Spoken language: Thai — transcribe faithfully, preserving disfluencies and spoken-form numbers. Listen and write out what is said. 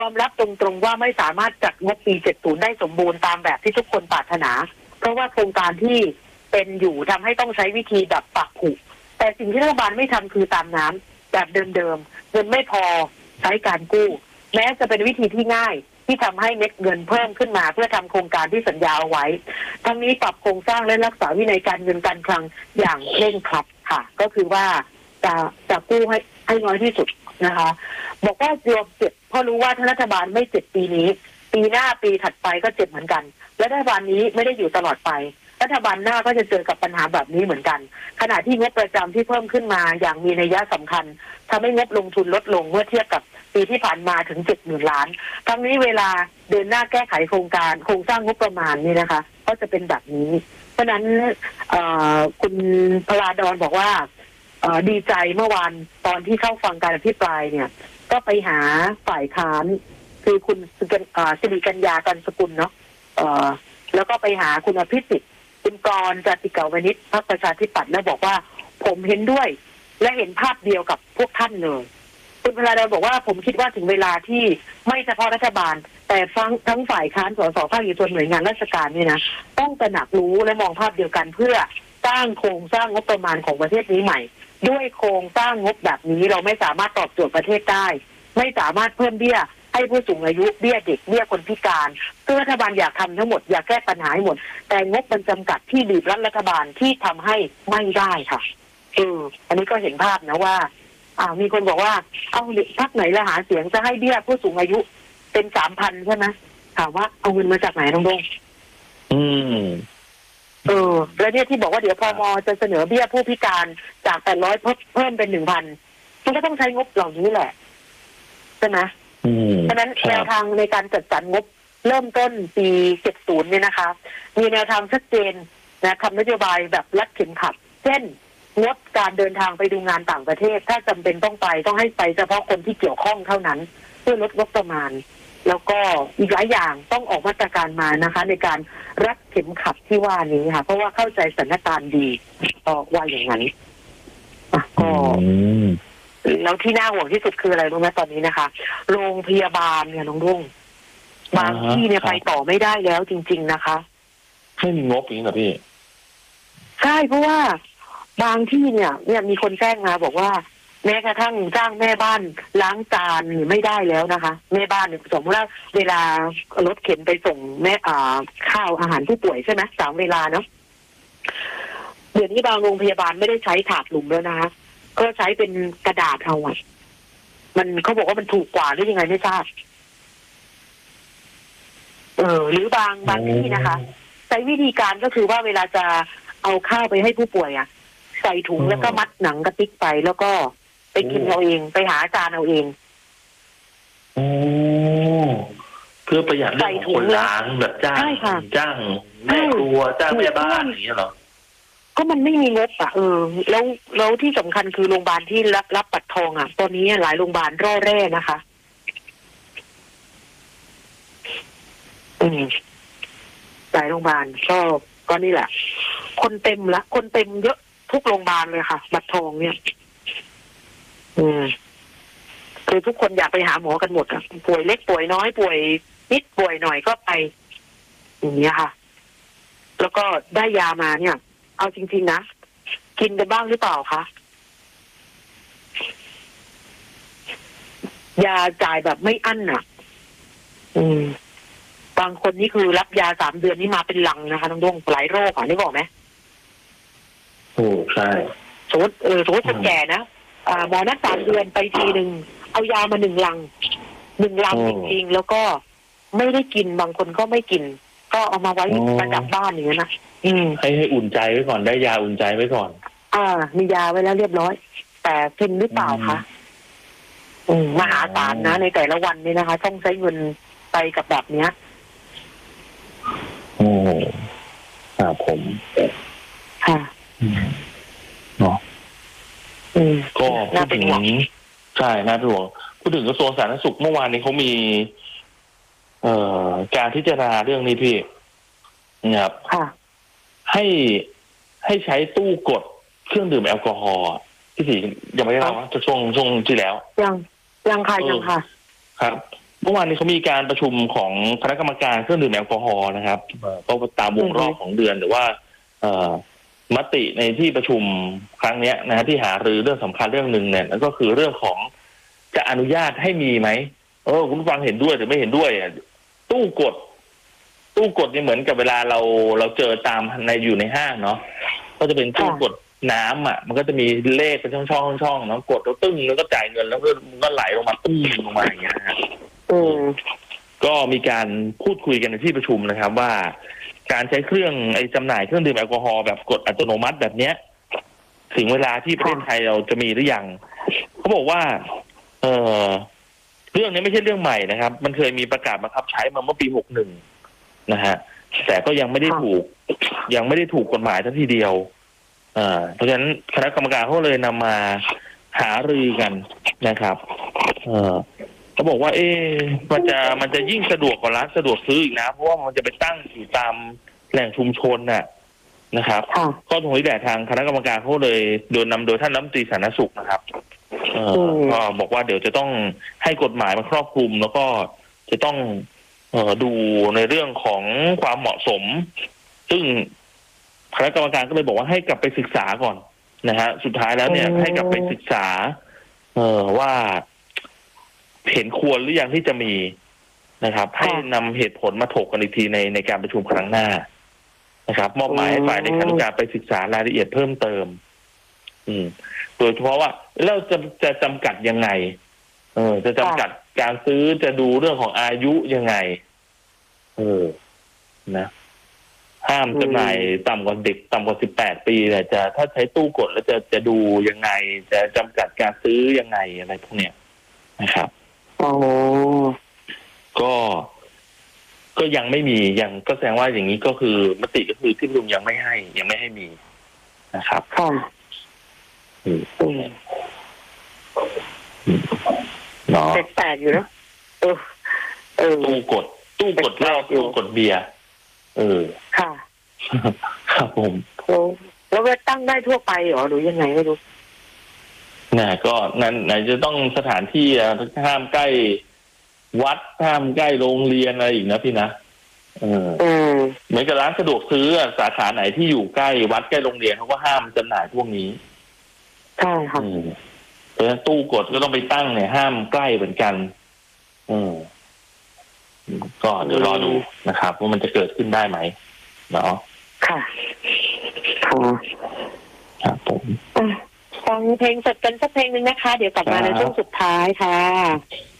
ยอมรับตรงๆว่าไม่สามารถจัดงบปีเจ็ดสิบได้สมบูรณ์ตามแบบที่ทุกคนปรารถนาเพราะว่าโครงการที่เป็นอยู่ทำให้ต้องใช้วิธีแบบปักผุแต่สิ่งที่รัฐบาลไม่ทำคือตามน้ำแบบเดิมๆเงินไม่พอใช้การกู้แม้จะเป็นวิธีที่ง่ายที่ทำให้เม็ดเงินเพิ่มขึ้นมาเพื่อทำโครงการที่สัญญาเอาไว้ทั้งนี้ปรับโครงสร้างและรักษาวินัยการเงินการคลังอย่างเคร่งครัดค่ะก็คือว่าจะจะกู้ให้ให้น้อยที่สุดนะคะบอกว่ายอมเจ็บเพราะรู้ว่าถ้ารัฐบาลไม่เจ็บปีนี้ปีหน้าปีถัดไปก็เจ็บเหมือนกันและรัฐบาลนี้ไม่ได้อยู่ตลอดไปรัฐบาลหน้าก็จะเจอกับปัญหาแบบนี้เหมือนกันขณะที่งบประจำที่เพิ่มขึ้นมาอย่างมีนัยสำคัญทำให้งบลงทุนลดลงเมื่อเทียบกับปีที่ผ่านมาถึงเจ็ดหมื่นล้านทั้งนี้เวลาเดินหน้าแก้ไขโครงการโครงสร้างงบประมาณนี่นะคะก็จะเป็นแบบนี้เพราะฉะนั้นคุณพลาดอนบอกว่าดีใจเมื่อวานตอนที่เข้าฟังการอภิปรายเนี่ยก็ไปหาฝ่ายค้านคือคุณสิริกัญญากันสกุลเนาะแล้วก็ไปหาคุณอภิสิทธิ์คุณกรจติกาวนิชพรรคประชาธิปัตย์แล้วบอกว่าผมเห็นด้วยและเห็นภาพเดียวกับพวกท่านเลยคุณพลาดอนบอกว่าผมคิดว่าถึงเวลาที่ไม่เฉพาะรัฐบาลแต่ทั้งทั้งฝ่ายค้านสสภาคเอกชนหน่วยงานราชการนี่นะต้องตระหนักรู้และมองภาพเดียวกันเพื่อสร้างโครงสร้างงบประมาณของประเทศนี้ใหม่ด้วยโครงสร้างงบแบบนี้เราไม่สามารถตอบโจทย์ประเทศได้ไม่สามารถเพิ่มเบี้ยให้ผู้สูงอายุเบี้ยเด็กเบี้ยคนพิการซึ่งรัฐบาลอยากทำทั้งหมดอยากแก้ปัญหาให้หมดแต่งบมันจำกัดที่บีบรัดรัฐบาลที่ทำให้ไม่ได้ค่ะเอออันนี้ก็เห็นภาพนะว่าอ่ามีคนบอกว่าเอาพรรคไหนละหาเสียงจะให้เบี้ยผู้สูงอายุเป็นสามพันใช่ไหมถามว่าเอาเงินมาจากไหนน้องดงอืมเออแล้วเนี่ยที่บอกว่าเดี๋ยวพมจะเสนอเบี้ยผู้พิการจากแปดร้อยเพิ่มเป็นหนึ่งพันมันก็ต้องใช้งบเหล่านี้แหละใช่ไหมเพราะนั้นแนวทางในการจัดสรรงบเริ่มต้นปีเจ็ดสิบเนี่ยนะคะมีแนวทางชัดเจนนะทำนโยบายแบบรัดเข็มขัดเช่นงดการเดินทางไปดูงานต่างประเทศถ้าจำเป็นต้องไปต้องให้ไปเฉพาะคนที่เกี่ยวข้องเท่านั้นเพื่อลดงบประมาณแล้วก็อีกหลายอย่างต้องออกมาตรการมานะคะในการรัดเข็มขัดที่ว่านี้ค่ะเพราะว่าเข้าใจสถานการณ์ดีก็ว่าอย่างนั้นก็แล้วที่น่าห่วงที่สุดคืออะไรรู้ไหมตอนนี้นะคะโรงพยาบาลเนี่ยน้องรุ่งบางที่เนี่ยไปต่อไม่ได้แล้วจริงๆนะคะไม่มีงบอย่างนี้เหรอพี่ใช่เพราะว่าบางที่เนี่ยเนี่ยมีคนแจ้งมาบอกว่าแม้กระทั่งจ้างแม่บ้านล้างจานไม่ได้แล้วนะคะแม่บ้านเนี่ยสมมติว่าเวลารถเข็นไปส่งแม่อ่าข้าวอาหารผู้ป่วยใช่ไหมสามเวลาเนาะเดี๋ยวนี้บางโรงพยาบาลไม่ได้ใช้ถาดหลุมแล้วนะคะก็ใช้เป็นกระดาษเอาอ่ะมันเขาบอกว่ามันถูกกว่าหรือยังไงไม่ทราบเออหรือบางบางที่นะคะใช้วิธีการก็คือว่าเวลาจะเอาข้าวไปให้ผู้ป่วยอ่ะใส่ถุงแล้วก็มัดหนังกระติกไปแล้วก็ไปกินเอาเองไปหาอาจารย์เอาเองโอ้เพื่อประหยัดเรื่องคนล้างแบบจ้างจ้างแม่ครัวจ้างแม่บ้านอย่างเงี้ยหรอก็มันไม่มีงบอ่ะเออแล้วแล้วที่สำคัญคือโรงพยาบาลที่รับรับปัดทองอ่ะตอนนี้หลายโรงพยาบาลร่อแร่นะคะอืมหลายโรงพยาบาลก็ก็นี่แหละคนเต็มละคนเต็มเยอะทุกโรงพยาบาลเลยค่ะบัตรทองเนี่ยอืมคือทุกคนอยากไปหาหมอกันหมดอ่ะป่วยเล็กป่วยน้อยป่วยนิดป่วยหน่อยก็ไปอย่างนี้ค่ะแล้วก็ได้ยามาเนี่ยเอาจริงๆนะกินกันบ้างหรือเปล่าคะยาจ่ายแบบไม่อั้นอ่ะอืมบางคนนี่คือรับยาสามเดือนนี่มาเป็นลังนะคะน้องดงหลายโรคอ่ะนี่บอกไหมโอ้ใช่สมมติเออสมมติคนแก่นะอ่าหมอนัดสามเดือนไปทีหนึ่งเอายามาหนึ่งลังหนึ่งลังจริงๆแล้วก็ไม่ได้กินบางคนก็ไม่กินก็เอามาไว้ประดับบ้านอย่างนี้นะอืมให้ให้อุ่นใจไว้ก่อนได้ยาอุ่นใจไว้ก่อนอ่ามียาไว้แล้วเรียบร้อยแต่กินหรือเปล่าคะอืมมหาศาลนะในแต่ละวันนี่นะคะต้องใช้เงินไปกับแบบเนี้ยโอ้ครับผมค่ะเนาะอืมก็พูดถึงใช่น่าเป็นห่วงพูดถึงกระทรวงสาธารณสุขเมื่อวานนี้เขามี เอ่อการพิจารณาเรื่องนี้พี่นะครับให้ให้ใช้ตู้กดเครื่องดื่มแอลกอฮอล์พี่สียังไม่ได้เล่าจะช่วงช่วงที่แล้วยังยังค่ะยังค่ะครับเมื่อวานนี้เขามีการประชุมของคณะกรรมการเครื่องดื่มแอลกอฮอล์นะครับก็ตามวงรอบของเดือนหรือว่าเอ่อมติในที่ประชุมครั้งนี้นะฮะที่หารือเรื่องสำคัญเรื่องหนึ่งเนี่ยนั่นก็คือเรื่องของจะอนุญาตให้มีไหมเออคุณฟังเห็นด้วยหรือไม่เห็นด้วยตู้กดตู้กดนี่เหมือนกับเวลาเราเราเจอตามในอยู่ในห้างเนาะก็จะเป็นตู้กดน้ำอ่ะมันก็จะมีเลขเป็นช่องช่องช่องเนาะกดแล้วตึ้งแล้วก็จ่ายเงินแล้วก็มันก็ไหลลงมาตึ้งลงมาอย่างเงี้ยฮะก็มีการพูดคุยกันในที่ประชุมนะครับ ว่าการใช้เครื่องไอ้จำหน่ายเครื่องดื่มแอลกอฮอล์แบบกดอัตโนมัติแบบเนี้ยถึงเวลาที่ประเทศไทยเราจะมีหรือยังเขาบอกว่า เออเรื่องนี้ไม่ใช่เรื่องใหม่นะครับ มันเคยมีประกาศบังคับใช้มาเมื่อปีหกหนึ่งนะฮะแต่ก็ยังไม่ได้ถูกยังไม่ได้ถูกกฎหมายทันทีเดียวอ่าเพราะฉะนั้นคณะกรรมการเขาเลยนำมาหารือกันนะครับเออเขาบอกว่า เอ๊ะมันจะมันจะยิ่งสะดวกกว่าร้านสะดวกซื้ออีกนะเพราะว่ามันจะไปตั้งอยู่ตามแหล่งชุมชนน่ะนะครับก็ตรงนี้แหละทางคณะกรรมการเขาเลยโดยนำโดยท่านรัฐมนตรีสาธารณสุขนะครับเออก็บอกว่าเดี๋ยวจะต้องให้กฎหมายมันครอบคลุมแล้วก็จะต้องเอ่อดูในเรื่องของความเหมาะสมซึ่งคณะกรรมการก็เลยบอกว่าให้กลับไปศึกษาก่อนนะฮะสุดท้ายแล้วเนี่ยให้กลับไปศึกษาเอ่อว่าเห็นควรหรือยังที่จะมีนะครับให้นำเหตุผลมาถกกันอีกทีในในการประชุมครั้งหน้านะครับมอบหมายให้ฝ่ายในคณะกรรมการไปศึกษารายละเอียดเพิ่มเติมอืมโดยเฉพาะว่าเราจะจะจำกัดยังไงเออจะจำกัดการซื้อจะดูเรื่องของอายุยังไงเออนะห้ามจำหน่ายต่ำกว่าเด็กต่ำกว่าสิบแปดปีเนี่ยจะถ้าใช้ตู้กดแล้วจะจะดูยังไงจะจำกัดการซื้อยังไงอะไรพวกเนี้ยนะครับอ๋อก็ก็ยังไม่มียังก็แสดงว่าอย่างนี้ก็คือมติก็คือที่ประชุมยังไม่ให้ยังไม่ให้มีนะครับค่ะอืมเนาะแปลกๆอยู่นะเออเออตู้กดตู้กดเหล้าตู้กดเบียร์เออค่ะครับผมแล้วเวทตั้งได้ทั่วไปเหรอหรือยังไงไม่รู้น่ะก็นั้นไหนจะต้องสถานที่ห้ามใกล้วัดห้ามใกล้โรงเรียนอะไรอีกนะพี่นะเออเหมือนกับร้านสะดวกซื้อสาขาไหนที่อยู่ใกล้วัดใกล้โรงเรียนเขาก็ห้ามจำหน่ายพวกนี้ใช่ค่ะเพราะฉะนั้นตู้กดก็ต้องไปตั้งเนี่ยห้ามใกล้เหมือนกันอืมก็เดี๋ยวรอดูนะครับว่ามันจะเกิดขึ้นได้ไหมเนาะค่ะค่ะครับผมฟังเพลงสดกันสักเพลงนึงนะคะเดี๋ยวกลับมาในช่วงสุดท้ายค่ะ